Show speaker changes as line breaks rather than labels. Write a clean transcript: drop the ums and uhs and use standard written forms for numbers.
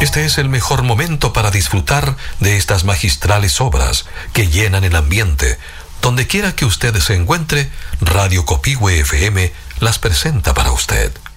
Este es el mejor momento para disfrutar de estas magistrales obras que llenan el ambiente. Donde quiera que usted se encuentre, Radio Copihue FM las presenta para usted.